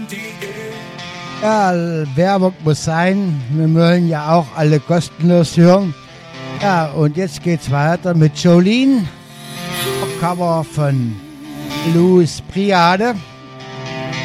Ja, Werbung muss sein. Wir wollen ja auch alle kostenlos hören. Ja, und jetzt geht's weiter mit Jolene. Cover von Louis Priade.